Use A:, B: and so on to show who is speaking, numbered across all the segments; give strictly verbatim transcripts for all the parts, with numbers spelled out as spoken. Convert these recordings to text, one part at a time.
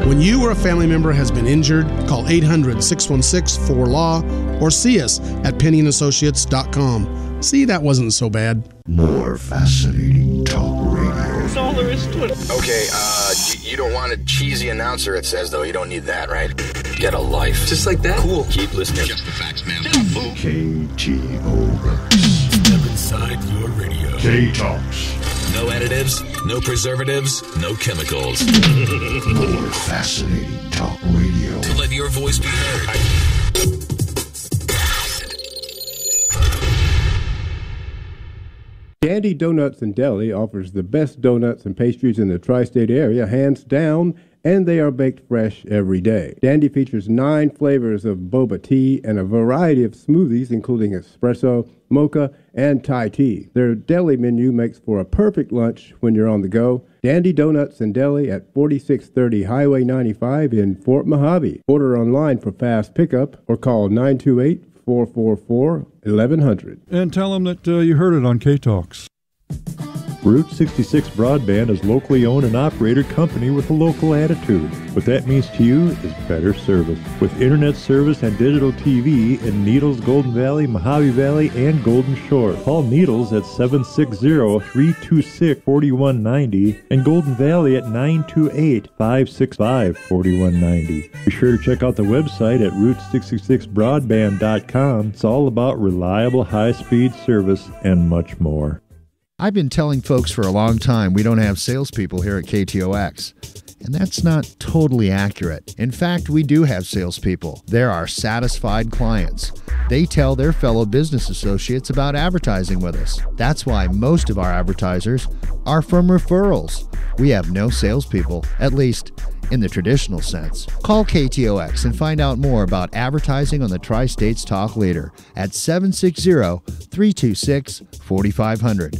A: When you or a family member has been injured, call eight hundred, six one six, four L A W or see us at penny and associates dot com. See, that wasn't so bad.
B: More fascinating talk radio.
C: That's all there is to it.
D: Okay, uh, you, you don't want a cheesy announcer, it says, though. You don't need that, right? Get a life.
C: Just like that?
D: Cool. Keep listening.
C: Just the facts, man.
B: K T O X.
E: Step inside your radio.
B: K-Talks.
E: No additives, no preservatives, no chemicals.
B: More fascinating talk radio.
E: To let your voice be heard.
F: Dandy Donuts and Deli offers the best donuts and pastries in the tri-state area, hands down, and they are baked fresh every day. Dandy features nine flavors of boba tea and a variety of smoothies, including espresso, mocha, and Thai tea. Their deli menu makes for a perfect lunch when you're on the go. Dandy Donuts and Deli at forty-six thirty Highway ninety-five in Fort Mojave. Order online for fast pickup or call nine two eight, four four four, eleven hundred.
G: And tell them that uh, you heard it on K-Talks.
H: Route sixty-six Broadband is locally owned and operated company with a local attitude. What that means to you is better service. With internet service and digital T V in Needles, Golden Valley, Mojave Valley, and Golden Shore. Call Needles at seven six zero, three two six, four one nine zero and Golden Valley at nine two eight, five six five, four one nine zero. Be sure to check out the website at route sixty-six broadband dot com. It's all about reliable high-speed service and much more.
I: I've been telling folks for a long time we don't have salespeople here at K T O X. And that's not totally accurate. In fact, we do have salespeople. They're our satisfied clients. They tell their fellow business associates about advertising with us. That's why most of our advertisers are from referrals. We have no salespeople, at least in the traditional sense. Call K T O X and find out more about advertising on the Tri-States Talk Leader at seven six zero, three two six, four five zero zero.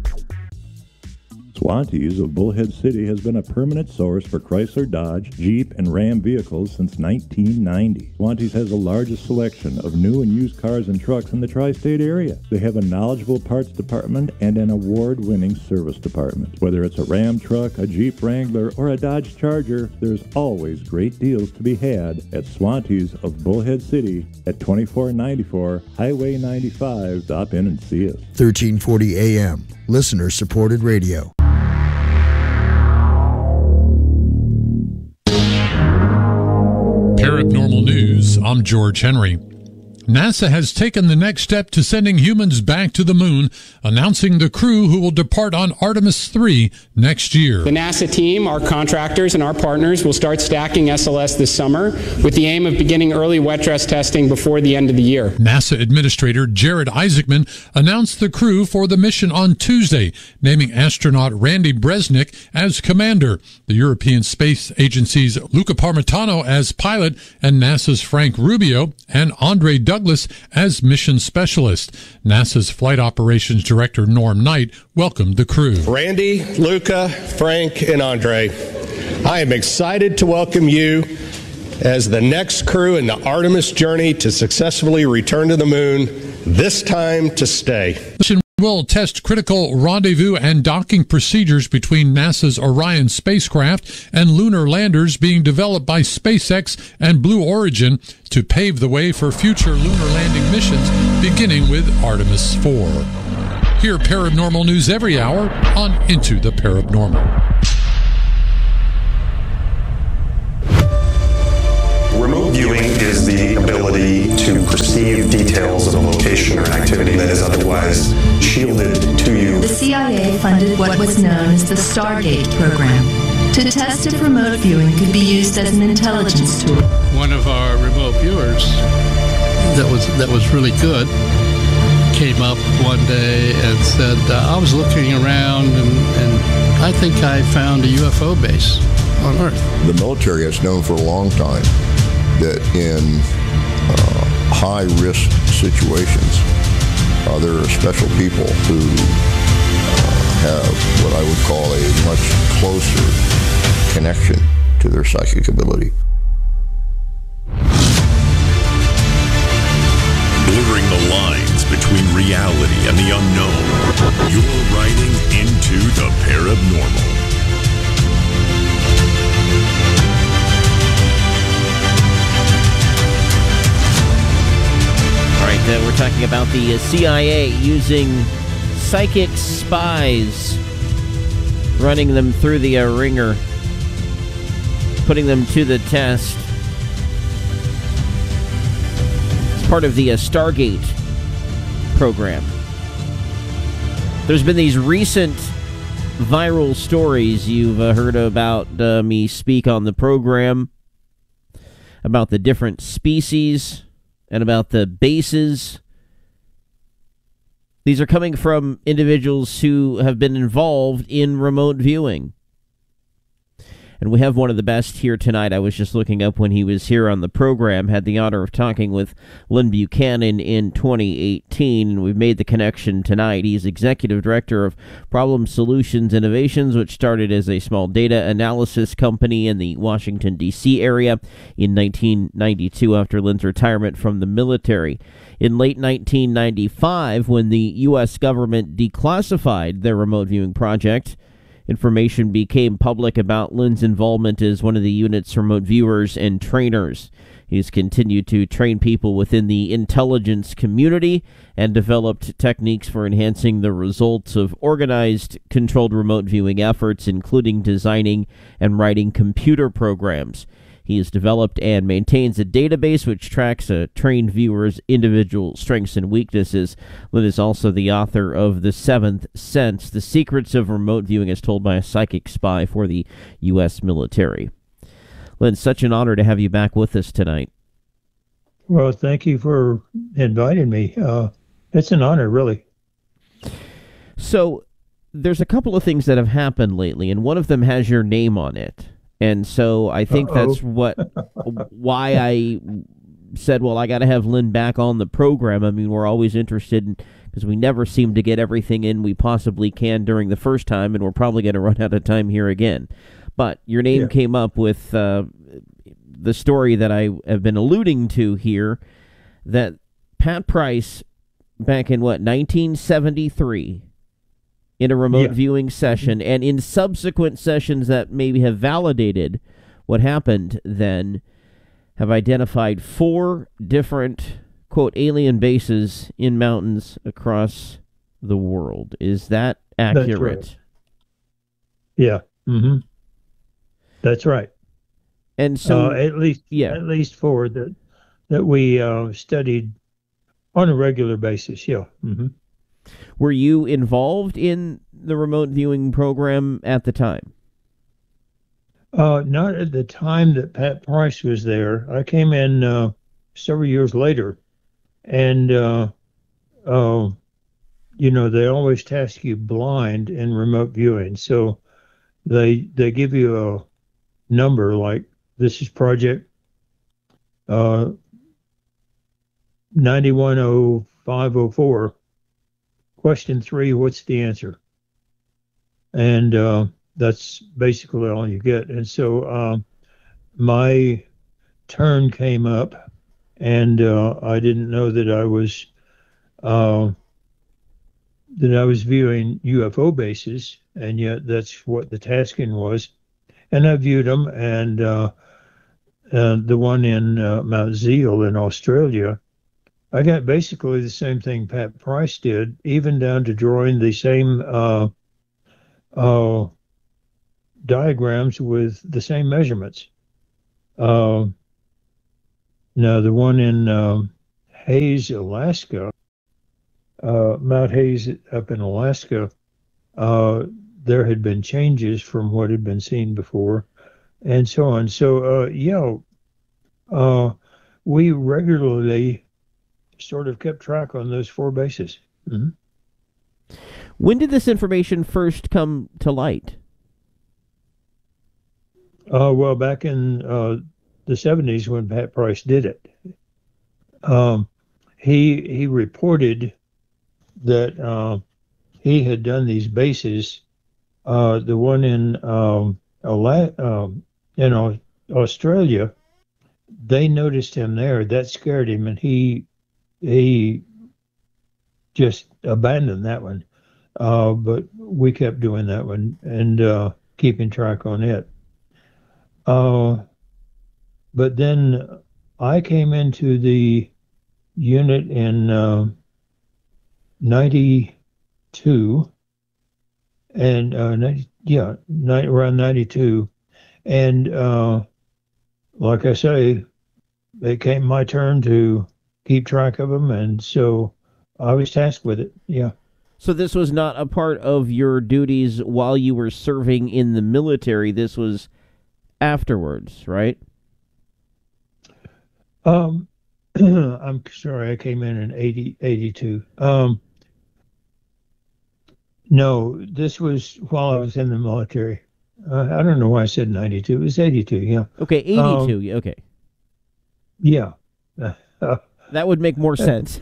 H: Swantees of Bullhead City has been a permanent source for Chrysler, Dodge, Jeep, and Ram vehicles since nineteen ninety. Swantees has the largest selection of new and used cars and trucks in the tri-state area. They have a knowledgeable parts department and an award-winning service department. Whether it's a Ram truck, a Jeep Wrangler, or a Dodge Charger, there's always great deals to be had at Swantees of Bullhead City at twenty-four ninety-four Highway ninety-five. Stop in and see us.
I: thirteen forty A M, listener-supported radio.
J: Paranormal News, I'm George Henry. NASA has taken the next step to sending humans back to the moon, announcing the crew who will depart on Artemis three next year.
K: The NASA team, our contractors, and our partners will start stacking S L S this summer with the aim of beginning early wet dress testing before the end of the year.
J: NASA Administrator Jared Isaacman announced the crew for the mission on Tuesday, naming astronaut Randy Bresnik as commander, the European Space Agency's Luca Parmitano as pilot, and NASA's Frank Rubio and Andre Douglas as mission specialist. NASA's Flight Operations Director Norm Knight welcomed the crew.
L: Randy, Luca, Frank, and Andre, I am excited to welcome you as the next crew in the Artemis journey to successfully return to the moon, this time to stay.
J: The mission will test critical rendezvous and docking procedures between NASA's Orion spacecraft and lunar landers being developed by SpaceX and Blue Origin to pave the way for future lunar landing missions, beginning with Artemis four. Hear Paranormal News every hour on Into the Paranormal.
M: Remote viewing is the ability to perceive details of a location or an activity that is otherwise shielded to you.
N: The C I A funded what was known as the Stargate program to test if remote viewing could be used as an intelligence tool.
O: One of our remote viewers that was that was really good came up one day and said, uh, I was looking around and, and I think I found a U F O base on Earth.
P: The military has known for a long time that in uh, high-risk situations, uh, there are special people who uh, have what I would call a much closer connection to their psychic ability.
E: Blurring the lines between reality and the unknown, you're riding into the paranormal.
Q: talking about the C I A using psychic spies, running them through the uh, ringer, putting them to the test. It's part of the uh, Stargate program. There's been these recent viral stories you've uh, heard about uh, me speak on the program about the different species and about the bases. These are coming from individuals who have been involved in remote viewing. And we have one of the best here tonight. I was just looking up when he was here on the program, had the honor of talking with Lynn Buchanan in twenty eighteen, and we've made the connection tonight. He's Executive Director of Problem Solutions Innovations, which started as a small data analysis company in the Washington, D C area in nineteen ninety-two after Lynn's retirement from the military. In late nineteen ninety-five, when the U S government declassified their remote viewing project, information became public about Lynn's involvement as one of the unit's remote viewers and trainers. He's continued to train people within the intelligence community and developed techniques for enhancing the results of organized, controlled remote viewing efforts, including designing and writing computer programs. He has developed and maintains a database which tracks a trained viewer's individual strengths and weaknesses. Lynn is also the author of The Seventh Sense, The Secrets of Remote Viewing as Told by a Psychic Spy for the U S military. Lynn, such an honor to have you back with us tonight.
R: Well, thank you for inviting me. Uh, it's an honor, really.
Q: So, there's a couple of things that have happened lately, and one of them has your name on it. And so I think Uh-oh. that's what why I said, well, I got to have Lynn back on the program. I mean, we're always interested in, because we never seem to get everything in we possibly can during the first time, and we're probably going to run out of time here again. But your name yeah. came up with uh, the story that I have been alluding to here, that Pat Price, back in, what, nineteen seventy-three, in a remote yeah. viewing session, mm-hmm. and in subsequent sessions that maybe have validated what happened then, have identified four different, quote, alien bases in mountains across the world. Is that accurate?
R: That's right. Yeah. Mm-hmm. That's right.
Q: And so,
R: uh, at least,
Q: yeah.
R: at least four that that we uh, studied on a regular basis. Yeah. Mm-hmm.
Q: Were you involved in the remote viewing program at the time?
R: Uh, not at the time that Pat Price was there. I came in uh, several years later, and uh, uh, you know, they always task you blind in remote viewing, so they they give you a number like, this is project uh, ninety-one oh five oh four. Question three, what's the answer? And uh, that's basically all you get. And so uh, my turn came up, and uh, I didn't know that I was uh, that I was viewing U F O bases, and yet that's what the tasking was. And I viewed them, and uh, uh, the one in uh, Mount Zeal in Australia, I got basically the same thing Pat Price did, even down to drawing the same uh, uh, diagrams with the same measurements. Uh, now, the one in um, Hayes, Alaska, uh, Mount Hayes up in Alaska, uh, there had been changes from what had been seen before, and so on. So, uh, yeah, uh, we regularly sort of kept track on those four bases. Mm-hmm.
Q: When did this information first come to light?
R: Uh, well, back in uh, the seventies when Pat Price did it. Um, he he reported that uh, he had done these bases. Uh, the one in um, Ala- um, in Australia, they noticed him there. That scared him, and he he just abandoned that one. Uh, but we kept doing that one and uh, keeping track on it. Uh, but then I came into the unit in uh, ninety-two, and uh, ninety, yeah, ninety, around ninety-two, and uh, like I say, it came my turn to keep track of them, and so I was tasked with it. Yeah.
Q: So this was not a part of your duties while you were serving in the military. This was afterwards, right?
R: Um, I'm sorry, I came in in eighty, eighty-two. Um, no, this was while I was in the military. Uh, I don't know why I said ninety-two. It was eighty-two, yeah.
Q: Okay, eighty-two, um, okay.
R: Yeah.
Q: That would make more sense.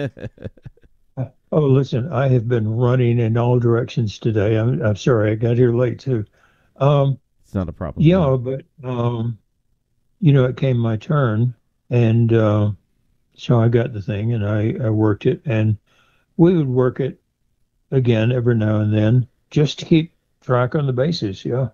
R: Oh, listen, I have been running in all directions today. I'm, I'm sorry, I got here late too. Um,
Q: it's not a problem.
R: Yeah, but, um, you know, it came my turn, and uh, so I got the thing, and I, I worked it, and we would work it again every now and then just to keep track on the bases, yeah.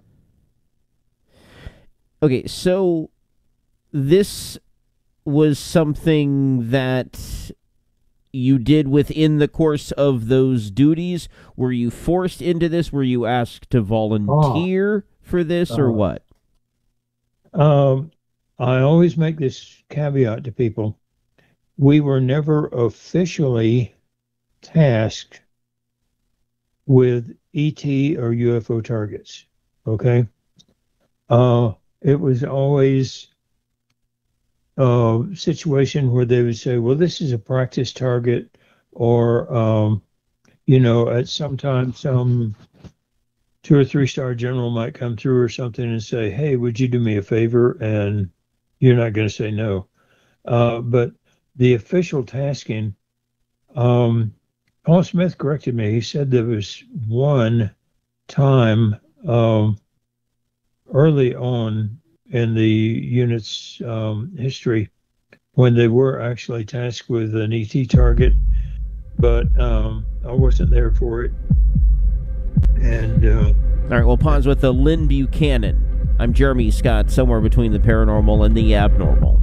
Q: Okay, so this was something that you did within the course of those duties? Were you forced into this? Were you asked to volunteer oh. for this, or uh, what?
R: Um, I always make this caveat to people. We were never officially tasked with E T or U F O targets, okay? Uh, it was always Uh, situation where they would say, well, this is a practice target, or, um, you know, at some time, some two or three star general might come through or something and say, hey, would you do me a favor? And you're not going to say no. Uh, but the official tasking, um, Paul Smith corrected me. He said there was one time um, early on in the unit's um, history when they were actually tasked with an E T target, but um, I wasn't there for it. And uh,
Q: all right, well, pause with the Lynn Buchanan. I'm Jeremy Scott, somewhere between the paranormal and the abnormal.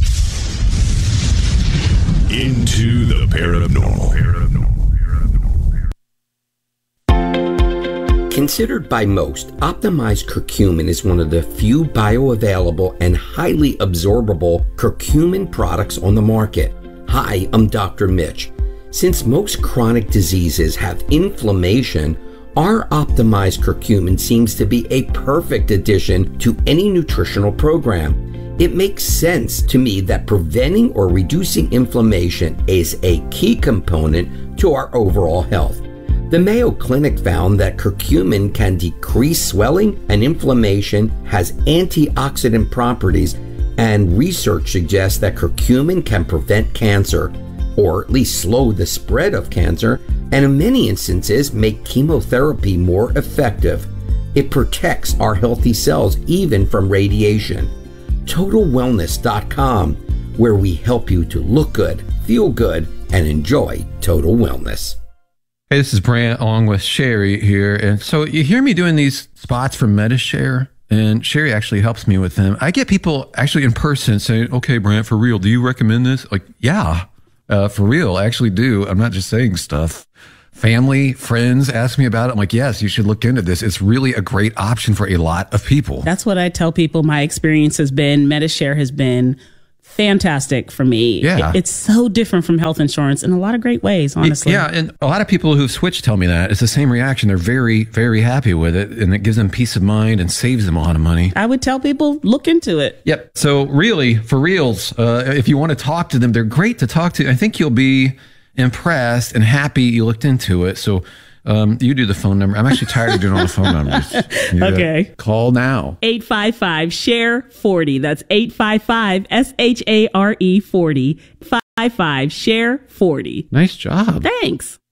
E: Into the paranormal. paranormal.
S: Considered by most, optimized curcumin is one of the few bioavailable and highly absorbable curcumin products on the market. Hi, I'm Doctor Mitch. Since most chronic diseases have inflammation, our optimized curcumin seems to be a perfect addition to any nutritional program. It makes sense to me that preventing or reducing inflammation is a key component to our overall health. The Mayo Clinic found that curcumin can decrease swelling and inflammation, has antioxidant properties, and research suggests that curcumin can prevent cancer, or at least slow the spread of cancer, and in many instances make chemotherapy more effective. It protects our healthy cells even from radiation. Total Wellness dot com, where we help you to look good, feel good, and enjoy total wellness.
T: Hey, this is Brant along with Sherry here. And so you hear me doing these spots for MediShare, and Sherry actually helps me with them. I get people actually in person saying, okay, Brant, for real, do you recommend this? Like, yeah, uh, for real, I actually do. I'm not just saying stuff. Family, friends ask me about it. I'm like, yes, you should look into this. It's really a great option for a lot of people.
U: That's what I tell people my experience has been. MediShare has been fantastic for me.
T: Yeah.
U: It, it's so different from health insurance in a lot of great ways, honestly.
T: Yeah, and a lot of people who've switched tell me that. It's the same reaction. They're very, very happy with it, and it gives them peace of mind and saves them a lot of money.
U: I would tell people, look into it.
T: Yep. So really, for reals, uh, if you want to talk to them, they're great to talk to. I think you'll be impressed and happy you looked into it. So um, you do the phone number. I'm actually tired of doing all the phone numbers. You
U: okay.
T: Call now.
U: eight five five, S H A R E, forty. That's eight five five, S H A R E, forty. five five, S H A R E, forty.
T: Nice job.
U: Thanks.